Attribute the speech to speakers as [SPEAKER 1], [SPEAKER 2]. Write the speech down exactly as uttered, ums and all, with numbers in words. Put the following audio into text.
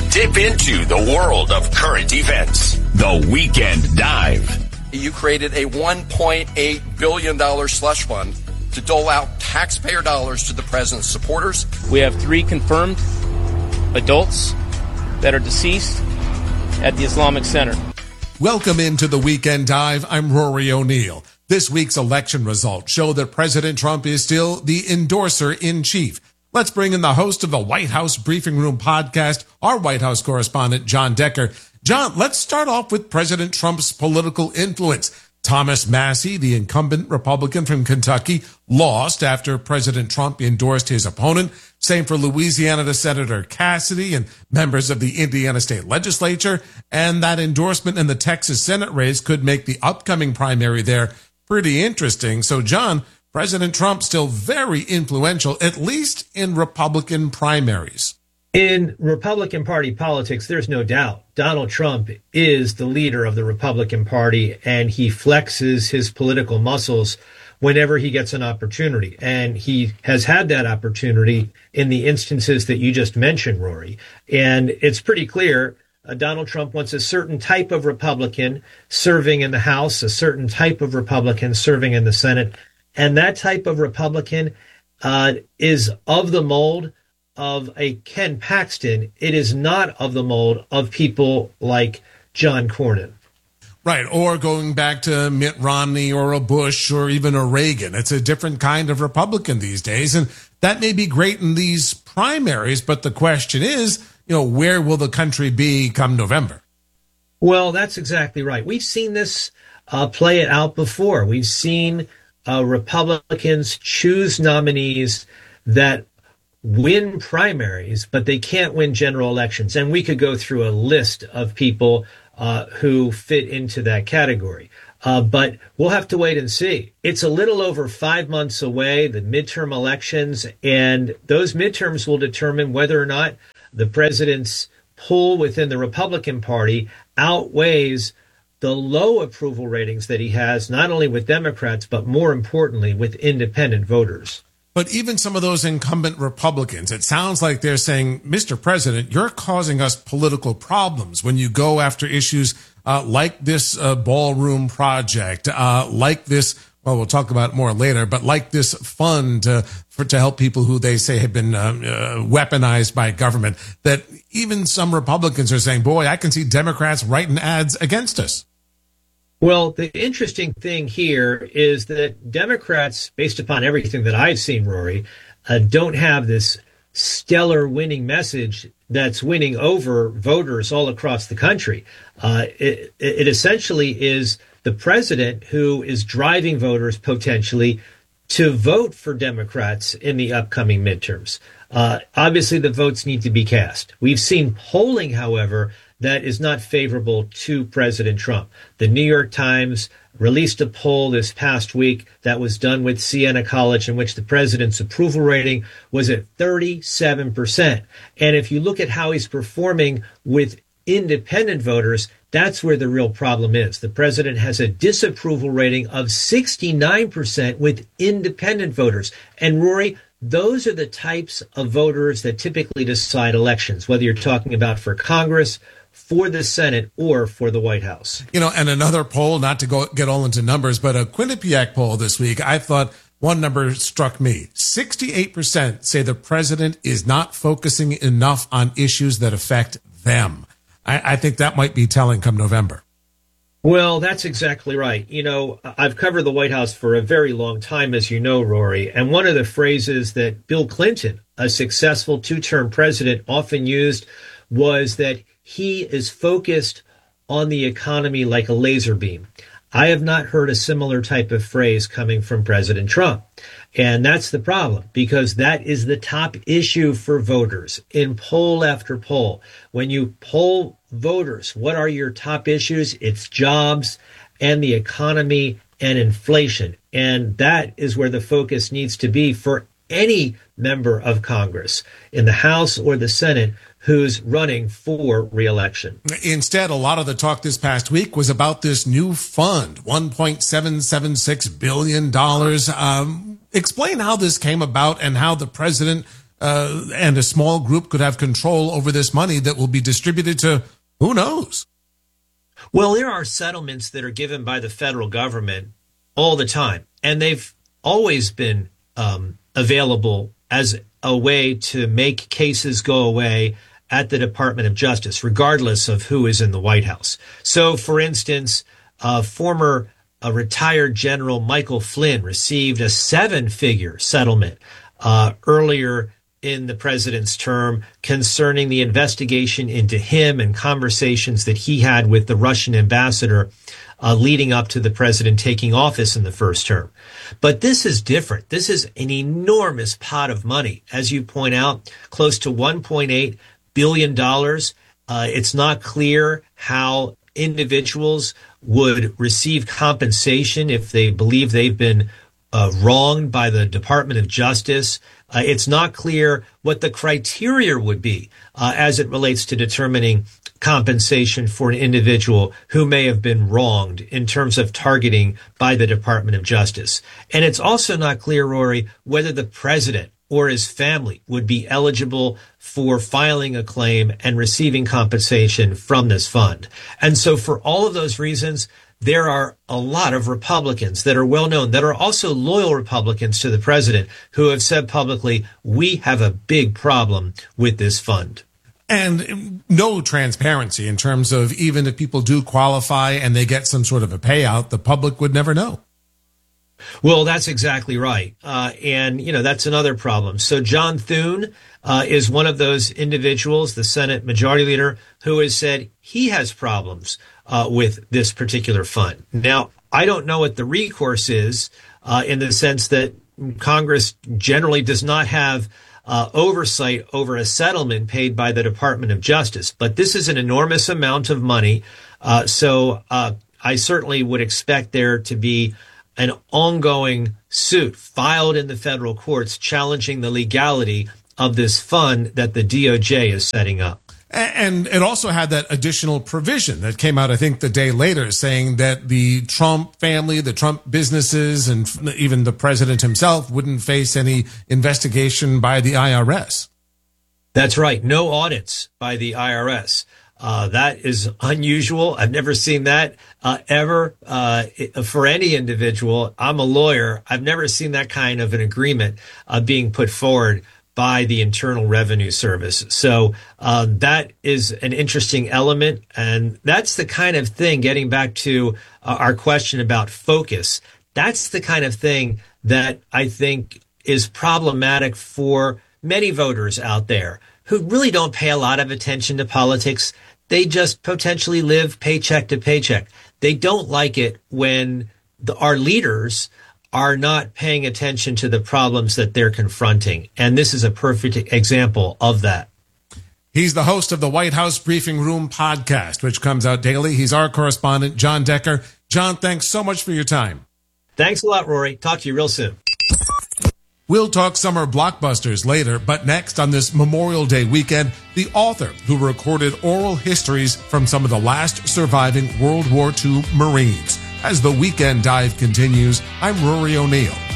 [SPEAKER 1] Dip into the world of current events. The Weekend Dive.
[SPEAKER 2] You created a one point eight billion dollars slush fund to dole out taxpayer dollars to the president's supporters.
[SPEAKER 3] We have three confirmed adults that are deceased at the Islamic Center.
[SPEAKER 4] Welcome into the Weekend Dive. I'm Rory O'Neill. This week's election results show that President Trump is still the endorser-in-chief. Let's bring in the host of the White House Briefing Room podcast, our White House correspondent, John Decker. John, let's start off with President Trump's political influence. Thomas Massie, the incumbent Republican from Kentucky, lost after President Trump endorsed his opponent. Same for Louisiana Senator Cassidy and members of the Indiana state legislature. And that endorsement in the Texas Senate race could make the upcoming primary there pretty interesting. So, John, President Trump still very influential, at least in Republican primaries.
[SPEAKER 5] In Republican Party politics, there's no doubt Donald Trump is the leader of the Republican Party, and he flexes his political muscles whenever he gets an opportunity. And he has had that opportunity in the instances that you just mentioned, Rory. And it's pretty clear uh, Donald Trump wants a certain type of Republican serving in the House, a certain type of Republican serving in the Senate. And that type of Republican uh, is of the mold of a Ken Paxton. It is not of the mold of people like John Cornyn.
[SPEAKER 4] Right, or going back to Mitt Romney or a Bush or even a Reagan. It's a different kind of Republican these days, and that may be great in these primaries, but the question is, you know, where will the country be come November?
[SPEAKER 5] Well, that's exactly right. We've seen this uh, play it out before. We've seen Uh, Republicans choose nominees that win primaries, but they can't win general elections. And we could go through a list of people uh, who fit into that category. Uh, but we'll have to wait and see. It's a little over five months away, the midterm elections, and those midterms will determine whether or not the president's pull within the Republican Party outweighs the low approval ratings that he has, not only with Democrats, but more importantly, with independent voters.
[SPEAKER 4] But even some of those incumbent Republicans, it sounds like they're saying, Mister President, you're causing us political problems when you go after issues uh, like this uh, ballroom project, uh, like this, well, we'll talk about it more later, but like this fund uh, for to help people who they say have been uh, uh, weaponized by government, that even some Republicans are saying, boy, I can see Democrats writing ads against us.
[SPEAKER 5] Well, the interesting thing here is that Democrats, based upon everything that I've seen, Rory, uh, don't have this stellar winning message that's winning over voters all across the country. Uh, it, it essentially is the president who is driving voters potentially to vote for Democrats in the upcoming midterms. Uh, obviously, the votes need to be cast. We've seen polling, however, that is not favorable to President Trump. The New York Times released a poll this past week that was done with Siena College, in which the president's approval rating was at thirty-seven percent. And if you look at how he's performing with independent voters, that's where the real problem is. The president has a disapproval rating of sixty-nine percent with independent voters. And Rory, those are the types of voters that typically decide elections, whether you're talking about for Congress, for the Senate, or for the White House.
[SPEAKER 4] You know, and another poll, not to go get all into numbers, but a Quinnipiac poll this week, I thought one number struck me. sixty-eight percent say the president is not focusing enough on issues that affect them. I, I think that might be telling come November.
[SPEAKER 5] Well, that's exactly right. You know, I've covered the White House for a very long time, as you know, Rory. And one of the phrases that Bill Clinton, a successful two-term president, often used was that he is focused on the economy like a laser beam. I have not heard a similar type of phrase coming from President Trump. And that's the problem, because that is the top issue for voters in poll after poll. When you poll voters, what are your top issues? It's jobs and the economy and inflation. And that is where the focus needs to be for any member of Congress in the House or the Senate who's running for re-election.
[SPEAKER 4] Instead, a lot of the talk this past week was about this new fund, one point seven seven six billion dollars. Um, explain how this came about and how the president uh, and a small group could have control over this money that will be distributed to who knows?
[SPEAKER 5] Well, there are settlements that are given by the federal government all the time, and they've always been um, available as a way to make cases go away at the Department of Justice, regardless of who is in the White House. So, for instance, uh, former uh, retired General Michael Flynn received a seven-figure settlement uh, earlier in the president's term concerning the investigation into him and conversations that he had with the Russian ambassador uh, leading up to the president taking office in the first term. But this is different. This is an enormous pot of money. As you point out, close to one point eight billion dollars. Uh, it's not clear how individuals would receive compensation if they believe they've been uh, wronged by the Department of Justice. Uh, it's not clear what the criteria would be uh, as it relates to determining compensation for an individual who may have been wronged in terms of targeting by the Department of Justice. And it's also not clear, Rory, whether the president or his family would be eligible for filing a claim and receiving compensation from this fund. And so for all of those reasons, there are a lot of Republicans that are well known, that are also loyal Republicans to the president, who have said publicly, we have a big problem with this fund.
[SPEAKER 4] And no transparency in terms of even if people do qualify and they get some sort of a payout, the public would never know.
[SPEAKER 5] Well, that's exactly right. Uh, and, you know, that's another problem. So John Thune uh, is one of those individuals, the Senate Majority Leader, who has said he has problems uh, with this particular fund. Now, I don't know what the recourse is uh, in the sense that Congress generally does not have uh, oversight over a settlement paid by the Department of Justice. But this is an enormous amount of money. Uh, so uh, I certainly would expect there to be an ongoing suit filed in the federal courts challenging the legality of this fund that the D O J is setting up.
[SPEAKER 4] And it also had that additional provision that came out, I think, the day later, saying that the Trump family, the Trump businesses, and even the president himself wouldn't face any investigation by the I R S.
[SPEAKER 5] That's right. No audits by the I R S. Uh, that is unusual. I've never seen that uh, ever uh, for any individual. I'm a lawyer. I've never seen that kind of an agreement uh, being put forward by the Internal Revenue Service. So uh, that is an interesting element. And that's the kind of thing, getting back to uh, our question about focus, that's the kind of thing that I think is problematic for many voters out there who really don't pay a lot of attention to politics. They just potentially live paycheck to paycheck. They don't like it when the, our leaders are not paying attention to the problems that they're confronting. And this is a perfect example of that.
[SPEAKER 4] He's the host of the White House Briefing Room podcast, which comes out daily. He's our correspondent, John Decker. John, thanks so much for your time.
[SPEAKER 5] Thanks a lot, Rory. Talk to you real soon.
[SPEAKER 4] We'll talk summer blockbusters later, but next on this Memorial Day weekend, the author who recorded oral histories from some of the last surviving World War Two Marines. As the Weekend Dive continues, I'm Rory O'Neill.